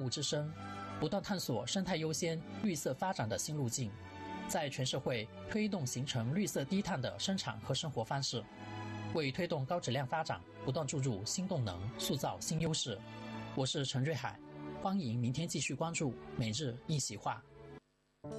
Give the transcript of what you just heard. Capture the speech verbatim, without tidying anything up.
物之声，不断探索生态优先、绿色发展的新路径，在全社会推动形成绿色低碳的生产和生活方式，为推动高质量发展不断注入新动能，塑造新优势。我是陈瑞海，欢迎明天继续关注每日一席话。